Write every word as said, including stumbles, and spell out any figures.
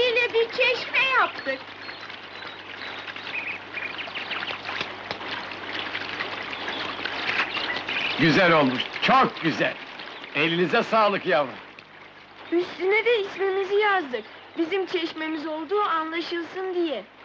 ismiyle bir çeşme yaptık. Güzel olmuş, çok güzel! Elinize sağlık yavrum! Üstüne de ismimizi yazdık. Bizim çeşmemiz olduğu anlaşılsın diye.